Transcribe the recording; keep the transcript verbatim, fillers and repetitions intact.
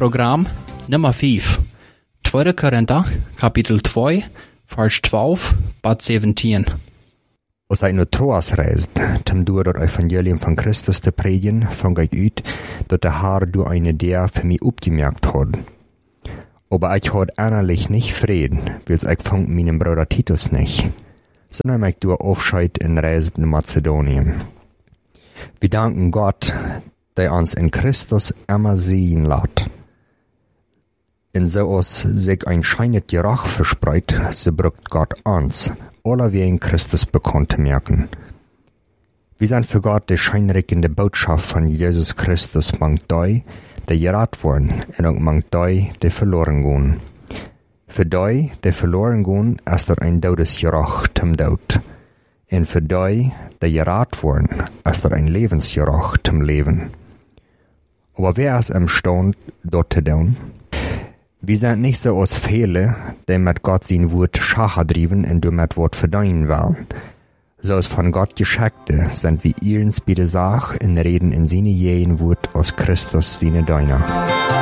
Programm Nummer vijf. Tweede Korinther, kapitel twee, vers twaalf bis zeventien. Als ik naar Troas reist, om door het evangelium van Christus te predigen, vang ik uit dat de Herr door eine Idee für mich opgemerkt hat. Aber ich had innerlich nicht Frieden, weil ich von meinem Bruder Titus nicht, sondern ich durch Aufscheid in Reise in Mazedonien. Wir danken Gott, der uns in Christus immer sehen lässt. Und so als sich ein scheinet Geruch verspreit, so braucht Gott uns, alle wir in Christus bekannt zu merken. Wir sind für Gott die scheinreckende Botschaft von Jesus Christus mangt die, die gerat worden, und auch mangt die, die verloren gehen. Für die, die verloren gehen, ist dort ein Todesgeruch zum Tod. Und für die, die gerat worden, ist dort ein Lebensgeruch zum Leben. Aber wer ist imstande, dort zu tun? Wir sind nicht so als viele, die mit Gott sein Wort schacher driven und damit Wort verdienen wollen. So als von Gott Geschickte sind wir ihrens bei der Sache und reden in seine jähen Wort aus Christus seine Deiner.